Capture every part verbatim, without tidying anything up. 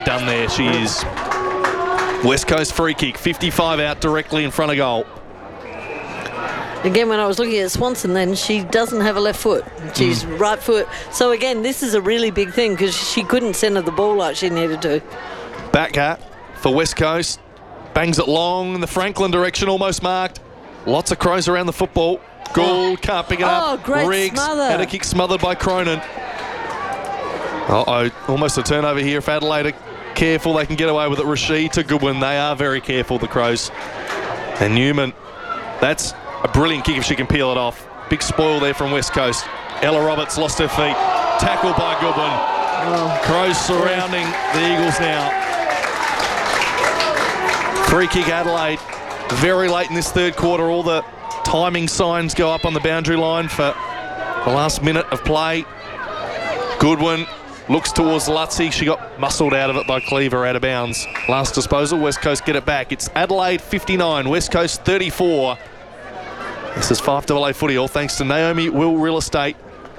done there. She is. West Coast free kick, fifty-five out directly in front of goal. Again, when I was looking at Swanson then, she doesn't have a left foot. She's mm. right foot. So again, this is a really big thing because she couldn't centre the ball like she needed to. Backer for West Coast. Bangs it long in the Franklin direction, almost marked. Lots of Crows around the football. Gould oh. can't pick it up. Oh, great Riggs smother. had a kick smothered by Cronin. Uh-oh, almost a turnover here. If Adelaide are careful, they can get away with it. Rashid to Goodwin. They are very careful, the Crows. And Newman, that's a brilliant kick if she can peel it off. Big spoil there from West Coast. Ella Roberts lost her feet. Tackled by Goodwin. Oh. Crows surrounding the Eagles now. Free kick Adelaide. Very late in this third quarter. All the timing signs go up on the boundary line for the last minute of play. Goodwin looks towards Lutzi. She got muscled out of it by Cleaver, out of bounds. Last disposal, West Coast get it back. It's Adelaide fifty-nine, West Coast thirty-four. This is five double A footy, all thanks to Naomi Will Real Estate.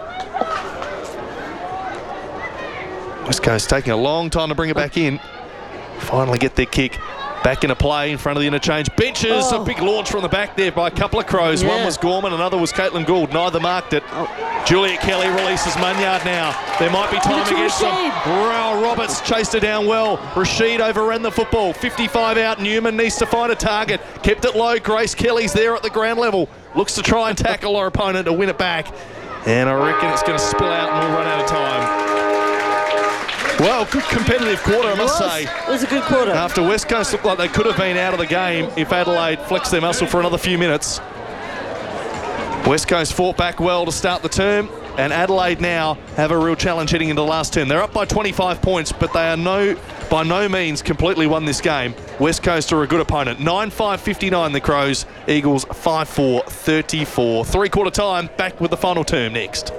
West Coast taking a long time to bring it back in. Finally get their kick. Back into play in front of the interchange. Benches, oh. a big launch from the back there by a couple of Crows. Yeah. One was Gorman, another was Caitlin Gould. Neither marked it. Oh. Julia Kelly releases Munyard now. There might be time against them. Row Roberts chased her down well. Rashid overran the football. fifty-five out. Newman needs to find a target. Kept it low. Grace Kelly's there at the ground level. Looks to try and tackle her opponent to win it back. And I reckon it's going to spill out and we'll run out of time. Well, good competitive quarter, I must say. It was a good quarter. After West Coast looked like they could have been out of the game if Adelaide flexed their muscle for another few minutes. West Coast fought back well to start the term, and Adelaide now have a real challenge heading into the last term. They're up by twenty-five points, but they are no, by no means completely won this game. West Coast are a good opponent. nine five fifty-nine the Crows, Eagles five four thirty-four. Three-quarter time, back with the final term next.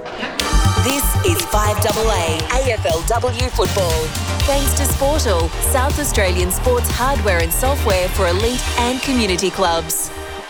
This is five double A A F L W football. Thanks to Sportal, South Australian sports hardware and software for elite and community clubs.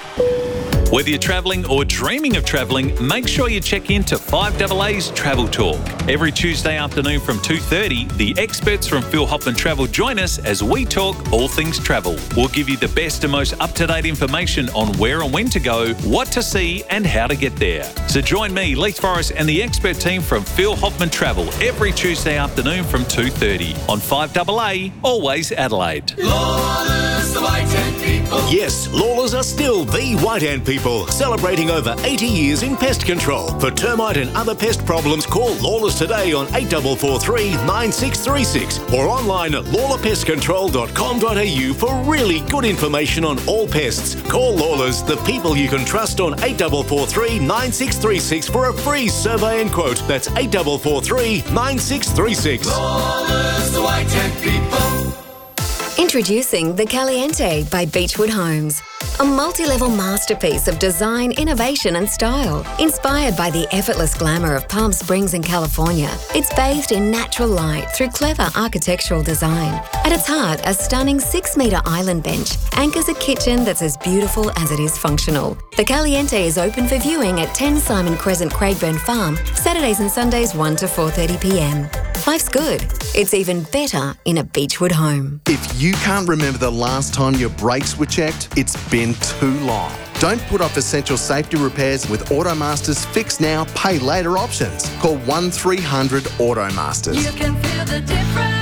Whether you're travelling or dreaming of travelling, make sure you check in to five double A's Travel Talk. Every Tuesday afternoon from two thirty, the experts from Phil Hoffman Travel join us as we talk all things travel. We'll give you the best and most up-to-date information on where and when to go, what to see and how to get there. So join me, Leith Forrest and the expert team from Phil Hoffman Travel every Tuesday afternoon from two thirty on five double A, always Adelaide. Lawlers, the White Ant People. Yes, Lawlers are still the White Ant People, celebrating over eighty years in pest control. For termite and other pest problems, call Lawlers today on eight four four three, nine six three six or online at lawler pest control dot com dot a u for really good information on all pests. Call Lawlers, the people you can trust, on eight four four three, nine six three six for a free survey and quote. That's eight four four three, nine six three six. Lawlers, the White Ant People. Introducing the Caliente by Beechwood Homes. A multi-level masterpiece of design, innovation and style. Inspired by the effortless glamour of Palm Springs in California, it's bathed in natural light through clever architectural design. At its heart, a stunning six-metre island bench anchors a kitchen that's as beautiful as it is functional. The Caliente is open for viewing at ten Simon Crescent, Craigburn Farm, Saturdays and Sundays one to four thirty p m. Life's good. It's even better in a Beechwood home. If you can't remember the last time your brakes were checked, it's been too long. Don't put off essential safety repairs with Automaster's Fix Now, Pay Later options. Call one three hundred Automasters. You can feel the difference.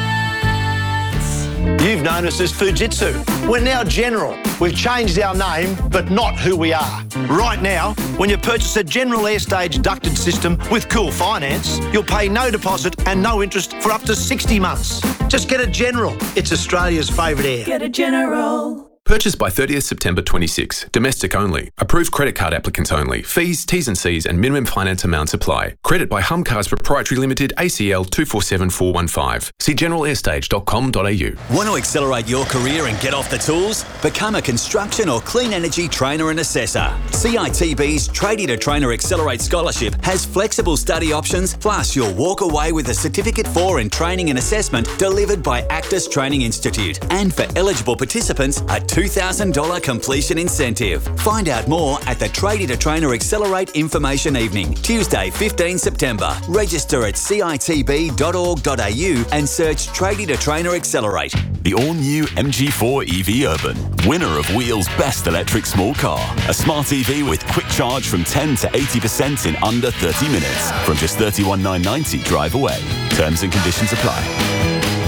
You've known us as Fujitsu. We're now General. We've changed our name, but not who we are. Right now, when you purchase a General Airstage ducted system with Cool Finance, you'll pay no deposit and no interest for up to sixty months. Just get a General. It's Australia's favourite air. Get a General. Purchased by thirtieth September twenty-six. Domestic only. Approved credit card applicants only. Fees, T's and C's and minimum finance amounts apply. Credit by Humcars Proprietary Limited, A C L two four seven four one five. See general airstage dot com dot a u. Want to accelerate your career and get off the tools? Become a construction or clean energy trainer and assessor. C I T B's Tradie to Trainer Accelerate Scholarship has flexible study options, plus you'll walk away with a Certificate four in Training and Assessment delivered by Actus Training Institute. And for eligible participants, a two two thousand dollars completion incentive. Find out more at the Tradie to Trainer Accelerate Information Evening, Tuesday, fifteenth September. Register at c i t b dot org dot a u and search Tradie to Trainer Accelerate. The all-new M G four E V Urban, winner of Wheel's Best Electric Small Car. A smart E V with quick charge from ten to eighty percent in under thirty minutes. From just thirty-one thousand nine hundred ninety drive away. Terms and conditions apply.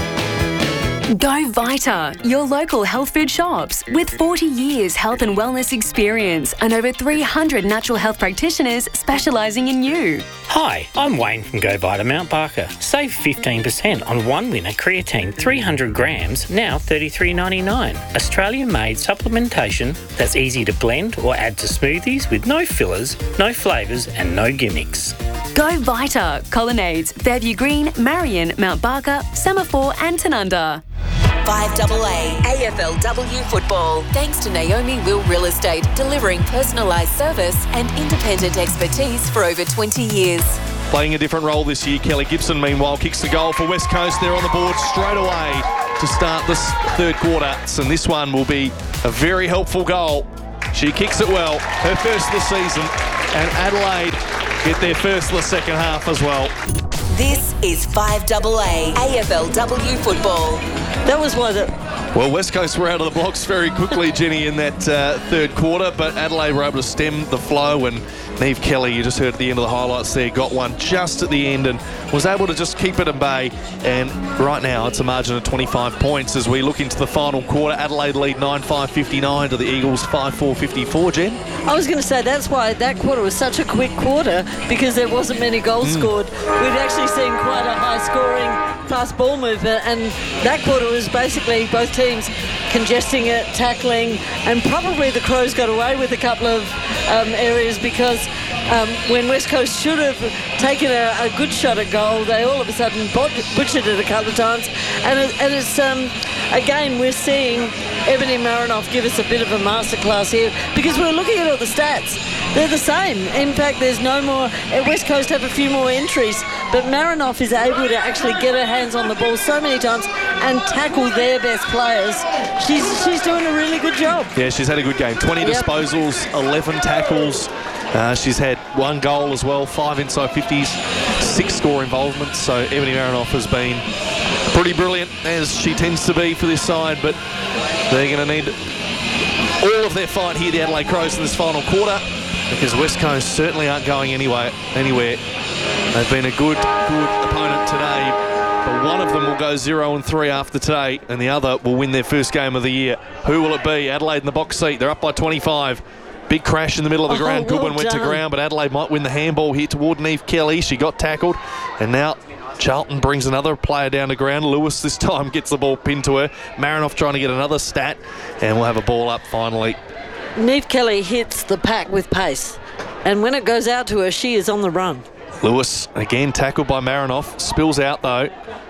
Go Vita, your local health food shops. With forty years health and wellness experience and over three hundred natural health practitioners specialising in you. Hi, I'm Wayne from Go Vita Mount Barker. Save fifteen percent on one winner creatine three hundred grams, now thirty-three ninety-nine. Australian-made supplementation that's easy to blend or add to smoothies with no fillers, no flavours and no gimmicks. Go Vita, Colonnades, Fairview Green, Marion, Mount Barker, Semaphore and Tanunda. five double A A F L W football. Thanks to Naomi Will Real Estate, delivering personalised service and independent expertise for over twenty years. Playing a different role this year, Kelly Gibson, meanwhile, kicks the goal for West Coast. They're on the board straight away to start this third quarter. And this one will be a very helpful goal. She kicks it well, her first of the season, and Adelaide get their first of the second half as well. This is five double A A F L W football. That was one that... Well, West Coast were out of the blocks very quickly, Jenny, in that uh, third quarter, but Adelaide were able to stem the flow, and Niamh Kelly, you just heard at the end of the highlights there, got one just at the end and was able to just keep it at bay. And right now, it's a margin of twenty-five points as we look into the final quarter. Adelaide lead nine five fifty-nine to the Eagles five four fifty-four, Jen. I was going to say that's why that quarter was such a quick quarter, because there wasn't many goals mm. scored. We'd actually seen quite a high-scoring, fast ball movement, and that quarter was basically both teams congesting it, tackling, and probably the Crows got away with a couple of um, areas because um, when West Coast should have taken a, a good shot at goal, they all of a sudden butchered it a couple of times. And, it, and it's, um, again, we're seeing Ebony Marinoff give us a bit of a masterclass here, because we're looking at all the stats. They're the same. In fact, there's no more... West Coast have a few more entries, but Marinoff is able to actually get her hands on the ball so many times and tackle their best players. She's she's doing a really good job. Yeah, she's had a good game. twenty yep. disposals, eleven tackles. Uh, she's had one goal as well, five inside fifties, six score involvements. So Ebony Marinoff has been pretty brilliant, as she tends to be for this side, but they're going to need all of their fight here, the Adelaide Crows, in this final quarter, because West Coast certainly aren't going anywhere. anywhere. They've been a good, good opponent today, but one of them will go zero and three after today, and the other will win their first game of the year. Who will it be? Adelaide in the box seat. They're up by twenty-five. Big crash in the middle of the oh, ground. Well Goodwin went done. to ground, but Adelaide might win the handball here toward Niamh Kelly. She got tackled, and now Charlton brings another player down to ground. Lewis this time gets the ball pinned to her. Marinoff trying to get another stat, and we'll have a ball up finally. Niamh Kelly hits the pack with pace, and when it goes out to her, she is on the run. Lewis again tackled by Marinoff. Spills out though.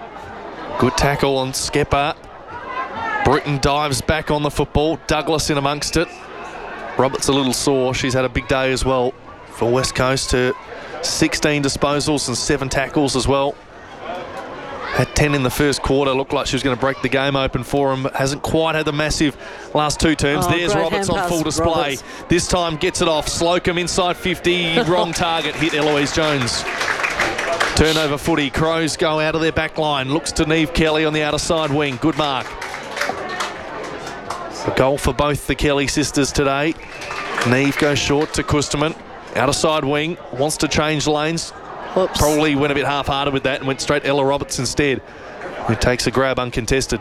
Good tackle on Skepper. Britton dives back on the football. Douglas in amongst it. Roberts a little sore. She's had a big day as well for West Coast. Her sixteen disposals and seven tackles as well. Had ten in the first quarter. Looked like she was going to break the game open for him. Hasn't quite had the massive last two terms. Oh, There's Roberts on full display. Roberts. This time gets it off. Slocum inside fifty. Wrong target. Hit Eloise Jones. Turnover footy. Crows go out of their back line. Looks to Niamh Kelly on the outer side wing. Good mark. A goal for both the Kelly sisters today. Niamh goes short to Kusterman. Outer side wing. Wants to change lanes. Oops. Probably went a bit half-hearted with that and went straight to Ella Roberts instead, who takes a grab uncontested.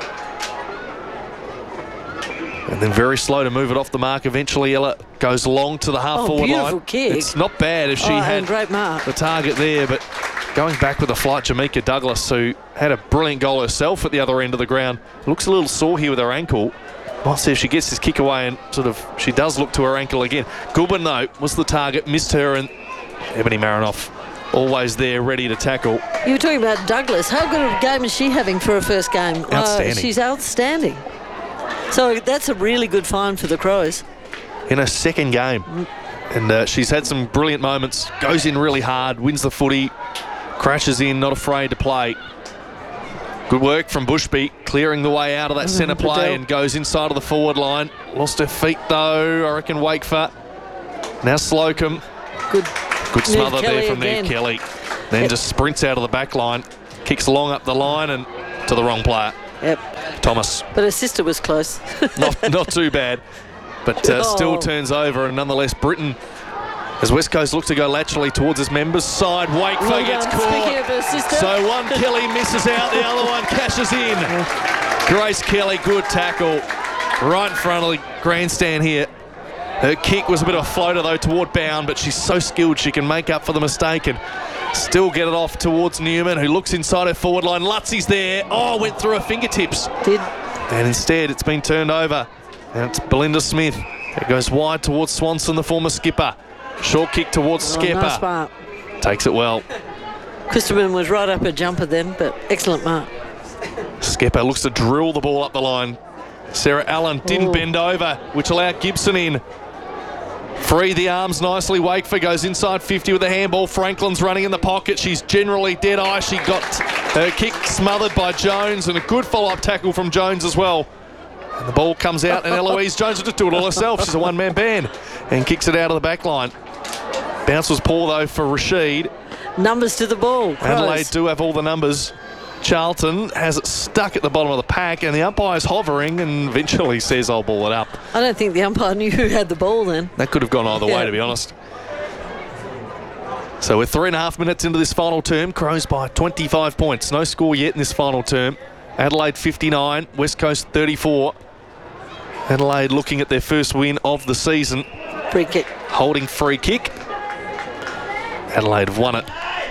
And then very slow to move it off the mark. Eventually Ella goes long to the half-forward oh, beautiful line. Kick. It's not bad if she oh, had great mark. the target there, but going back with a flight, Jamaica Douglas, who had a brilliant goal herself at the other end of the ground. Looks a little sore here with her ankle. Might see if she gets this kick away, and sort of she does look to her ankle again. Goodwin, though, was the target, missed her, and Ebony Marinoff always there, ready to tackle. You were talking about Douglas. How good a game is she having for her first game? Outstanding. Uh, she's outstanding. So that's a really good find for the Crows. In her second game. And uh, she's had some brilliant moments. Goes in really hard, wins the footy, crashes in, not afraid to play. Good work from Bushby, clearing the way out of that centre play Bedell. and goes inside of the forward line. Lost her feet though, I reckon Wakefer. Now Slocum. Good. Good smother Kelly there from again. Neve Kelly. Then Yep. just sprints out of the back line, kicks long up the line and to the wrong player. Yep. Thomas. But her sister was close. Not, not too bad, but uh, Oh. still turns over. And nonetheless, Britain, as West Coast look to go laterally towards his members' side, Wakefer Well gets done. Speaking of caught. her sister. So one Kelly misses out, the other one cashes in. Grace Kelly, good tackle. Right in front of the grandstand here. Her kick was a bit of a floater though toward bound, but she's so skilled she can make up for the mistake and still get it off towards Newman, who looks inside her forward line. Lutzy's there. Oh, went through her fingertips. Did. And instead it's been turned over. And it's Belinda Smith. It goes wide towards Swanson, the former skipper. Short kick towards Oh, Skepper. nice mark. Takes it well. Christopher was right up her jumper then, but excellent mark. Skepper looks to drill the ball up the line. Sarah Allen didn't Oh. bend over, which allowed Gibson in. Free the arms nicely. Wakefer goes inside fifty with the handball. Franklin's running in the pocket. She's generally dead eye. She got her kick smothered by Jones, and a good follow-up tackle from Jones as well. And the ball comes out, and Eloise Jones will just do it all herself. She's a one-man band and kicks it out of the back line. Bounce was poor though for Rashid. Numbers to the ball. Crows. Adelaide do have all the numbers. Charlton has it stuck at the bottom of the pack, and the umpire's hovering and eventually says, I'll ball it up. I don't think the umpire knew who had the ball then. That could have gone either Yeah. way, to be honest. So we're three and a half minutes into this final term. Crows by twenty-five points. No score yet in this final term. Adelaide fifty-nine, West Coast thirty-four. Adelaide looking at their first win of the season. Free kick. Holding free kick. Adelaide have won it.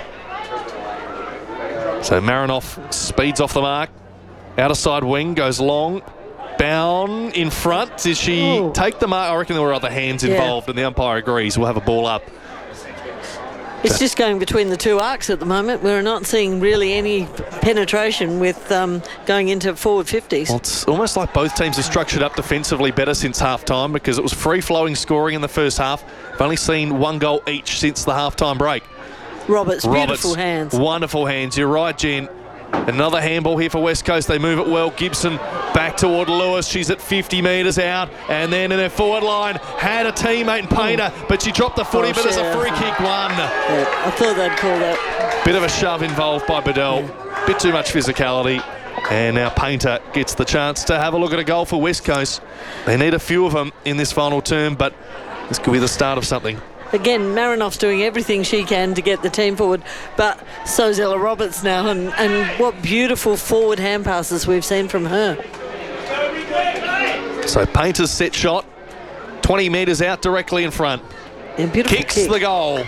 So Marinoff speeds off the mark. Outer side wing goes long. Bound in front. Did she Oh. take the mark? I reckon there were other hands Yeah. involved, and the umpire agrees. We'll have a ball up. It's just going between the two arcs at the moment. We're not seeing really any penetration with um, going into forward fifties. Well, it's almost like both teams have structured up defensively better since half-time because it was free-flowing scoring in the first half. I've only seen one goal each since the half-time break. Roberts, beautiful Roberts, hands. Wonderful hands. You're right, Jen. Another handball here for West Coast. They move it well. Gibson back toward Lewis. She's at fifty metres out. And then in her forward line, had a teammate in Painter, but she dropped the footy, Oh, but it's a Sheriff. free kick one. Yeah, I thought they'd call that. Bit of a shove involved by Bedell. Bit too much physicality. And now Painter gets the chance to have a look at a goal for West Coast. They need a few of them in this final term, but this could be the start of something. Again, Marinoff's doing everything she can to get the team forward, but so's Ella Roberts now, and, and what beautiful forward hand passes we've seen from her. So Painter's set shot, twenty metres out directly in front. And beautiful Kicks kick. the goal.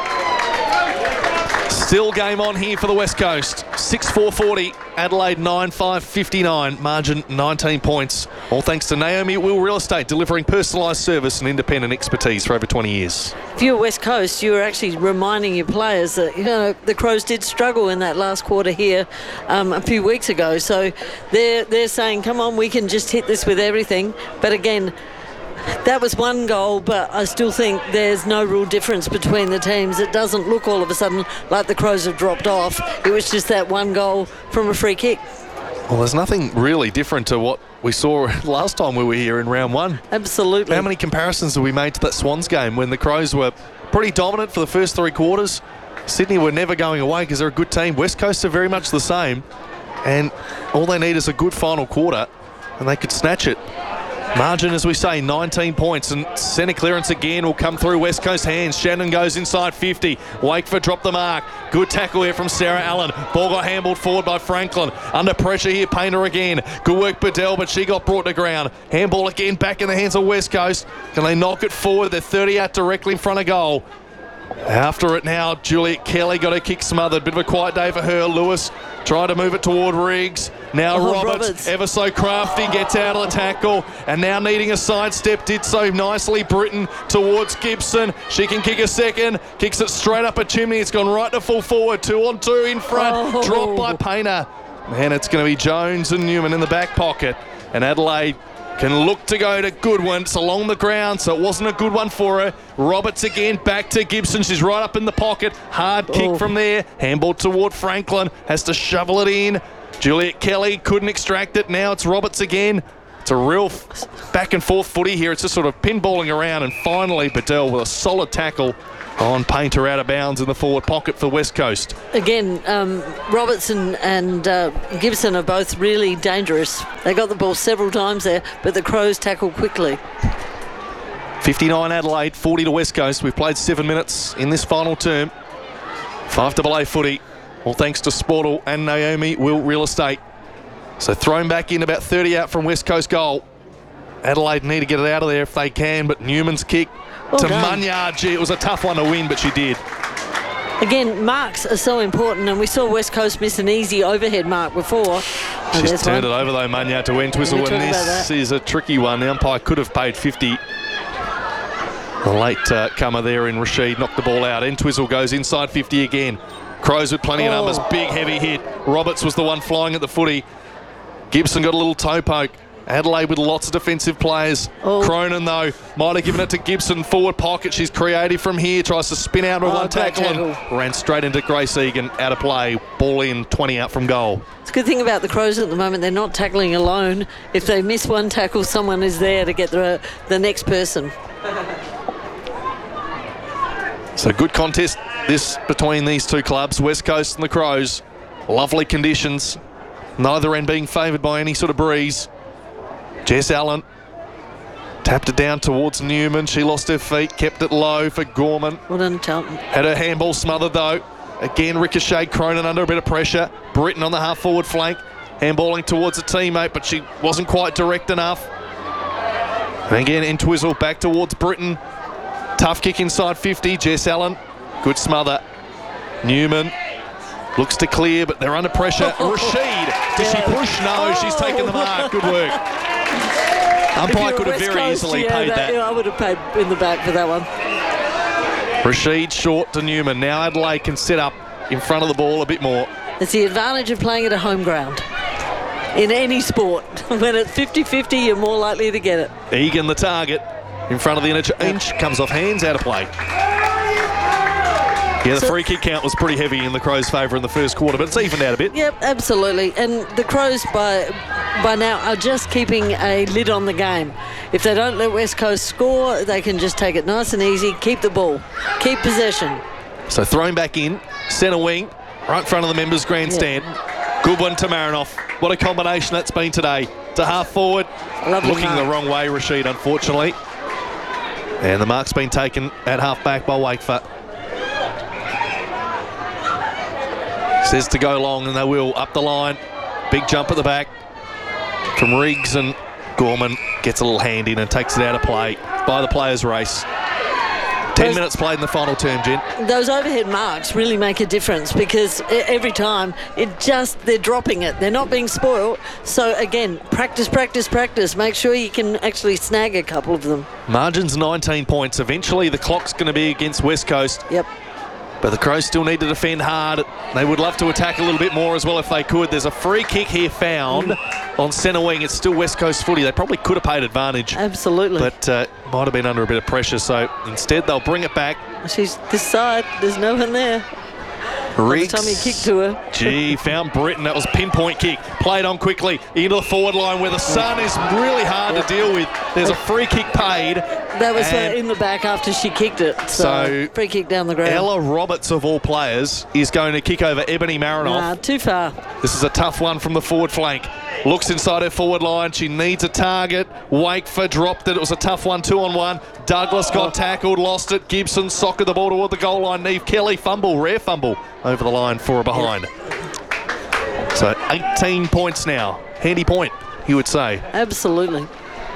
Still game on here for the West Coast. six four forty, Adelaide nine five fifty-nine, margin nineteen points. All thanks to Naomi Will Real Estate, delivering personalised service and independent expertise for over twenty years. If you're West Coast, you were actually reminding your players that, you know, the Crows did struggle in that last quarter here um, a few weeks ago. So they're, they're saying, come on, we can just hit this with everything. But again, that was one goal, but I still think there's no real difference between the teams. It doesn't look all of a sudden like the Crows have dropped off. It was just that one goal from a free kick. Well, there's nothing really different to what we saw last time we were here in round one. Absolutely. How many comparisons have we made to that Swans game when the Crows were pretty dominant for the first three quarters? Sydney were never going away because they're a good team. West Coast are very much the same. And all they need is a good final quarter and they could snatch it. Margin, as we say, nineteen points, and centre clearance again will come through West Coast hands. Shannon goes inside fifty. Wakefer dropped the mark. Good tackle here from Sarah Allen. Ball got handballed forward by Franklin. Under pressure here, Painter again. Good work, Bedell, but she got brought to ground. Handball again back in the hands of West Coast. Can they knock it forward? They're thirty out directly in front of goal. After it now, Juliet Kelly got her kick smothered. Bit of a quiet day for her. Lewis trying to move it toward Riggs. Now Oh, Roberts, Roberts. ever so crafty, gets out of the tackle. And now needing a sidestep, did so nicely. Britton towards Gibson. She can kick a second. Kicks it straight up a chimney. It's gone right to full forward. Two on two in front. Oh. Dropped by Painter. And it's going to be Jones and Newman in the back pocket. And Adelaide can look to go to Goodwin. It's along the ground, so it wasn't a good one for her. Roberts again, back to Gibson. She's right up in the pocket. Hard kick Oh. from there. Handball toward Franklin. Has to shovel it in. Juliet Kelly couldn't extract it. Now it's Roberts again. It's a real f- back and forth footy here. It's just sort of pinballing around, and finally Bedell with a solid tackle on Painter out of bounds in the forward pocket for West Coast. Again, um, Robertson and uh, Gibson are both really dangerous. They got the ball several times there, but the Crows tackle quickly. fifty-nine Adelaide, forty to West Coast. We've played seven minutes in this final term. five double A footy, all thanks to Sportal and Naomi Will Real Estate. So thrown back in about thirty out from West Coast goal. Adelaide need to get it out of there if they can, but Newman's kick well to done. Munyard. Gee, it was a tough one to win, but she did. Again, marks are so important, and we saw West Coast miss an easy overhead mark before. She's And turned one. it over though, Munyard to Entwistle, We and talked about this that. is a tricky one. The umpire could have paid fifty. The late uh, comer there in Rashid knocked the ball out. Entwistle goes inside fifty again. Crows with plenty Oh. of numbers. Big, heavy hit. Roberts was the one flying at the footy. Gibson got a little toe poke. Adelaide with lots of defensive players. Oh. Cronin, though, might have given it to Gibson. Forward pocket. She's creative from here. Tries to spin out with Oh, one great tackle and tackle. ran straight into Grace Egan. Out of play. Ball in, twenty out from goal. It's a good thing about the Crows at the moment, they're not tackling alone. If they miss one tackle, someone is there to get the, the next person. So good contest this between these two clubs, West Coast and the Crows. Lovely conditions. Neither end being favoured by any sort of breeze. Jess Allen tapped it down towards Newman. She lost her feet, kept it low for Gorman. Well done, Charlton. Had her handball smothered though. Again, Ricochet, Cronin under a bit of pressure. Britton on the half forward flank. Handballing towards a teammate, but she wasn't quite direct enough. And again, Entwistle back towards Britton. Tough kick inside fifty. Jess Allen, good smother. Newman looks to clear, but they're under pressure. Rashid, does she push? No, she's taken the mark. Good work. If Umpire you're could have West very Coast, easily yeah, paid that. Yeah, I would have paid in the back for that one. Rashid short to Newman. Now Adelaide can set up in front of the ball a bit more. It's the advantage of playing at a home ground. In any sport, when it's fifty-fifty, you're more likely to get it. Egan the target in front of the inch, inch comes off hands, out of play. Yeah, the So- free kick count was pretty heavy in the Crows' favour in the first quarter, but it's evened out a bit. Yep, absolutely. And the Crows by by now are just keeping a lid on the game. If they don't let West Coast score, they can just take it nice and easy, keep the ball, keep possession. So thrown back in, centre wing, right in front of the members' grandstand. Good one to Marinoff. What a combination that's been today. To half forward, Lovely looking mark. the wrong way, Rashid, unfortunately. And the mark's been taken at half back by Wakefoot. Says to go long, and they will up the line. Big jump at the back from Riggs, and Gorman gets a little hand in and takes it out of play by the players' race. Ten Those- minutes played in the final term, Jen. Those overhead marks really make a difference because e- every time it just they're dropping it. They're not being spoiled. So again, practice, practice, practice. Make sure you can actually snag a couple of them. Margin's nineteen points. Eventually the clock's going to be against West Coast. Yep. But the Crows still need to defend hard. They would love to attack a little bit more as well if they could. There's a free kick here found on centre wing. It's still West Coast footy. They probably could have paid advantage. Absolutely. But uh, might have been under a bit of pressure. So instead they'll bring it back. She's this side. There's no one there. By the Riggs. time you kick to her. Gee, found Britton. That was pinpoint kick. Played on quickly into the forward line where the sun is really hard to deal with. There's a free kick paid. That was uh, and in the back after she kicked it. So, So, free kick down the ground. Ella Roberts, of all players, is going to kick over Ebony Marinoff. Nah, too far. This is a tough one from the forward flank. Looks inside her forward line. She needs a target. Wakeford dropped it. It was a tough one, two on one. Douglas got tackled, lost it. Gibson socketed the ball toward the goal line. Neve Kelly fumble, rare fumble over the line for a behind. So eighteen points now. Handy point, you would say. Absolutely.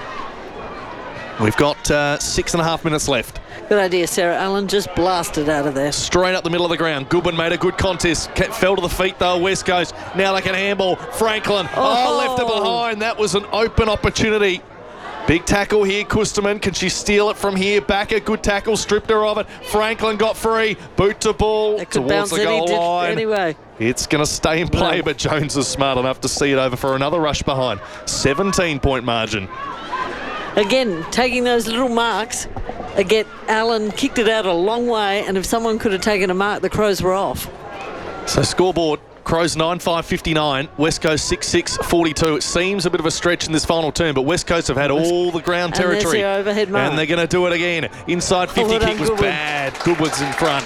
We've got uh, six and a half minutes left. Good idea, Sarah Allen. Just blasted out of there. Straight up the middle of the ground. Goodwin made a good contest. Ca- Fell to the feet though. West Coast. Now they can handball. Franklin. Oh, Oh. left it behind. That was an open opportunity. Big tackle here. Kusterman. Can she steal it from here? Back a good tackle. Stripped her of it. Franklin got free. Boot to ball It could towards bounce the any goal di- line. anyway. It's going to stay in play, No. but Jones is smart enough to see it over for another rush behind. seventeen point margin. Again, taking those little marks. Again, Allen kicked it out a long way, and if someone could have taken a mark, the Crows were off. So scoreboard, Crows nine five fifty-nine, West Coast six six forty-two. It seems a bit of a stretch in this final term, but West Coast have had all the ground And there's territory. the overhead mark. And they're going to do it again. Inside fifty well done, kick was Goodwin. bad. Goodwin's in front.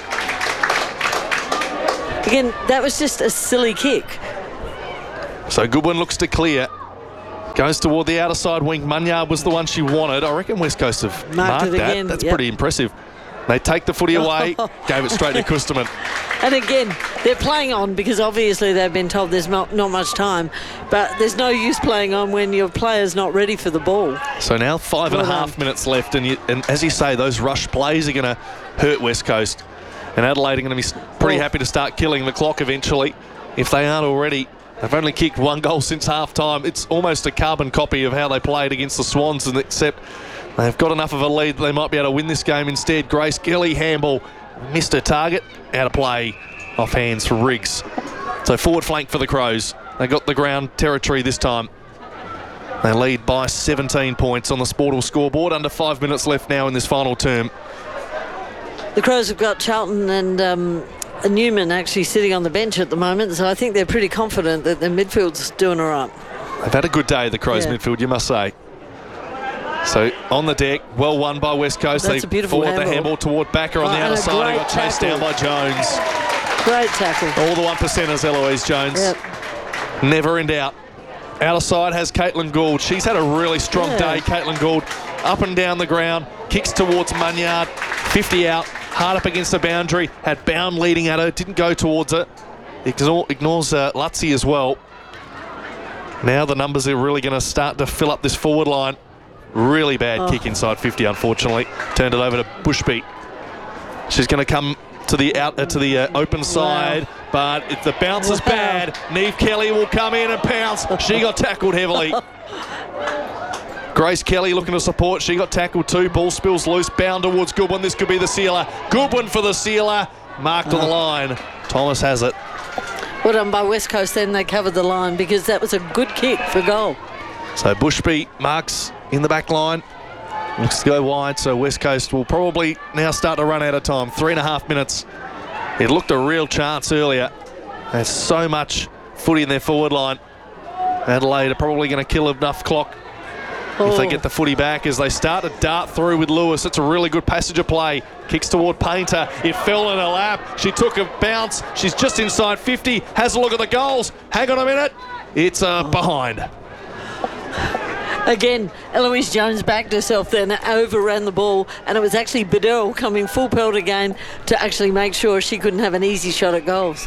Again, that was just a silly kick. So Goodwin looks to clear. Goes toward the outer side wing. Munyard was the one she wanted. I reckon West Coast have Marked marked, it that. again, That's yep. pretty impressive. They take the footy away, gave it straight to Kusterman. And again, they're playing on because obviously they've been told there's not, not much time, but there's no use playing on when your player's not ready for the ball. So now five and a Well half done. minutes left, and, you, and as you say, those rush plays are going to hurt West Coast. And Adelaide are going to be s- pretty Oh. happy to start killing the clock eventually, if they aren't already. They've only kicked one goal since half-time. It's almost a carbon copy of how they played against the Swans, and except they've got enough of a lead that they might be able to win this game instead. Grace Kelly, handball, missed her target, out of play, off hands for Riggs. So forward flank for the Crows. They got the ground territory this time. They lead by seventeen points on the Sportal scoreboard. Under five minutes left now in this final term. The Crows have got Charlton and um, Newman actually sitting on the bench at the moment, so I think they're pretty confident that their midfield's doing all right. They've had a good day, the Crows Yeah. midfield, you must say. So on the deck, well won by West Coast. That's they a beautiful forward the handball. handball toward Backer on Oh, the and outer a side. He great got chased tackle. down by Jones. Great tackle. All the one percenters, Eloise Jones. Yep. Never in doubt. Outer side has Caitlin Gould. She's had a really strong Yeah. day, Caitlin Gould. Up and down the ground, kicks towards Munyard, fifty out, hard up against the boundary, had Bound leading at her, didn't go towards it. Ignore, ignores uh, Lutzi as well. Now the numbers are really going to start to fill up this forward line. Really bad Oh. kick inside fifty, unfortunately. Turned it over to Bushbeat. She's going to come to the out uh, to the uh, open side, but if the bounce is Wow. bad, Neve Kelly will come in and pounce. She got tackled heavily. Grace Kelly looking to support. She got tackled too. Ball spills loose. Bound towards Goodwin. This could be the sealer. Goodwin for the sealer. Marked on the line. Thomas has it. Well done by West Coast then. They covered the line because that was a good kick for goal. So Bushbeat marks in the back line. Looks to go wide, so West Coast will probably now start to run out of time. Three and a half minutes. It looked a real chance earlier. There's so much footy in their forward line. Adelaide are probably going to kill enough clock if they Oh. get the footy back as they start to dart through with Lewis. It's a really good passage of play. Kicks toward Painter. It fell in her lap. She took a bounce. She's just inside fifty. Has a look at the goals. Hang on a minute. It's uh, behind. Again, Eloise Jones backed herself then, overran the ball, and it was actually Bedell coming full pelt again to actually make sure she couldn't have an easy shot at goals.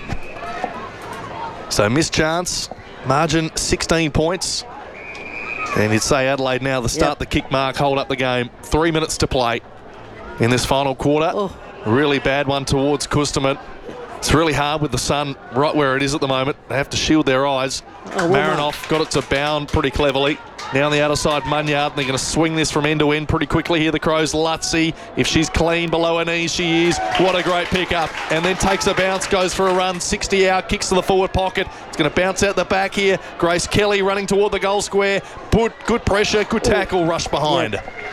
So missed chance. Margin sixteen points. And you'd say Adelaide now the start Yep. the kick mark, hold up the game. Three minutes to play in this final quarter. Oh. Really bad one towards Kusterman. It's really hard with the sun right where it is at the moment. They have to shield their eyes. Oh, well Marinoff got it to Bound pretty cleverly. Now on the outer side, Munyard. They're going to swing this from end to end pretty quickly here. The Crows, Lutzi. If she's clean below her knees, she is. What a great pickup. And then takes a bounce, goes for a run. sixty out, kicks to the forward pocket. It's going to bounce out the back here. Grace Kelly running toward the goal square. Good, good pressure, good tackle, rush behind.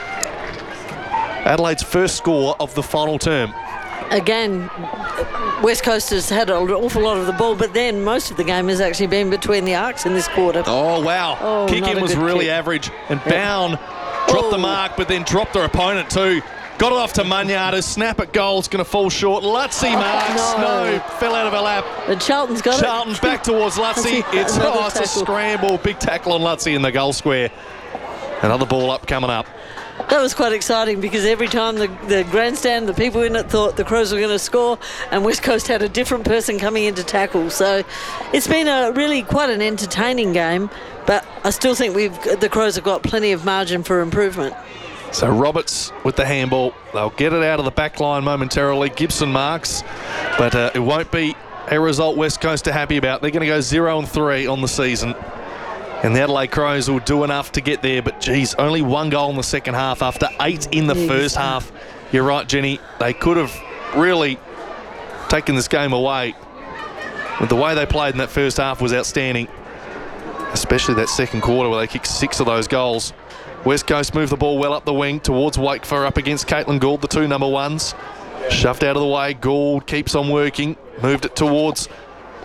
Adelaide's first score of the final term. Again, West Coast has had an awful lot of the ball, but then most of the game has actually been between the arcs in this quarter. Oh, wow. Oh, Kick not in a was good really kick. average. And Bound dropped the Oh. mark, but then dropped her opponent too. Got it off to Munyard. Her snap at goal's going to fall short. Lutzi marks. no. No. Fell out of her lap. And Charlton's got Charlton it. back towards Lutzi. Lutzi, It's, another oh, it's a tackle. scramble. Big tackle on Lutzi in the goal square. Another ball up coming up. That was quite exciting because every time the, the grandstand, the people in it thought the Crows were going to score, and West Coast had a different person coming in to tackle. So it's been a really quite an entertaining game, but I still think we've the Crows have got plenty of margin for improvement. So Roberts with the handball. They'll get it out of the back line momentarily. Gibson marks, but uh, it won't be a result West Coast are happy about. They're going to go zero and three on the season. And the Adelaide Crows will do enough to get there, but geez, only one goal in the second half after eight in the Yes. first half. You're right, Jenny. They could have really taken this game away. But the way they played in that first half was outstanding, especially that second quarter where they kicked six of those goals. West Coast moved the ball well up the wing towards Wakefer up against Caitlin Gould, the two number ones. Shoved out of the way. Gould keeps on working. Moved it towards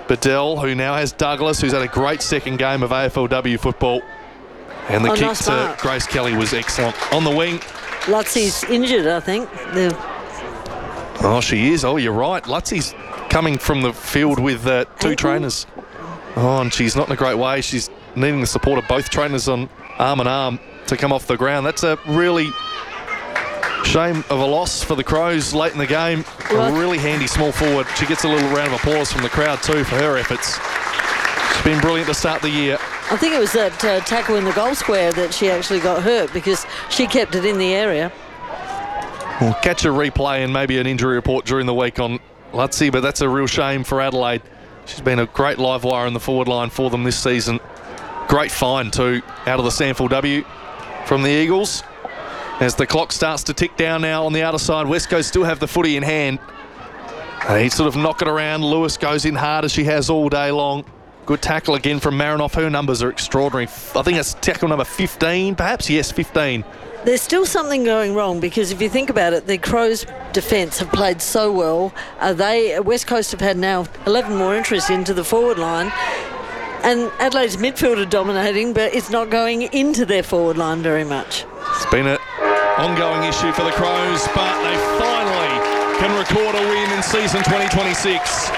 Bedell, who now has Douglas, who's had a great second game of A F L W football. And the Oh, kick nice to mark. Grace Kelly was excellent. On the wing. Lutzie's injured, I think. The, Oh, she is. Oh, you're right. Lutzie's coming from the field with uh, two Ankle? trainers. Oh, and she's not in a great way. She's needing the support of both trainers on arm in arm to come off the ground. That's a really shame of a loss for the Crows late in the game. Well, a really handy small forward. She gets a little round of applause from the crowd too for her efforts. She's been brilliant to start the year. I think it was that uh, tackle in the goal square that she actually got hurt because she kept it in the area. We'll catch a replay and maybe an injury report during the week on Lutzie, but that's a real shame for Adelaide. She's been a great live wire in the forward line for them this season. Great find too out of the Sample W from the Eagles. As the clock starts to tick down now on the outer side, West Coast still have the footy in hand. They sort of knock it around. Lewis goes in hard as she has all day long. Good tackle again from Marinoff. Her numbers are extraordinary. I think it's tackle number fifteen, perhaps? Yes, fifteen. There's still something going wrong because if you think about it, the Crows' defence have played so well. Uh, they West Coast have had now eleven more entries into the forward line. And Adelaide's midfield are dominating, but it's not going into their forward line very much. It's been an ongoing issue for the Crows, but they finally can record a win in season twenty twenty-six.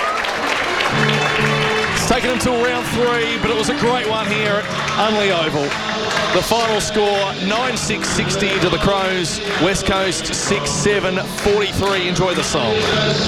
It's taken until round three, but it was a great one here at Unley Oval. The final score, nine six sixty to the Crows. West Coast six seven forty-three. Enjoy the song.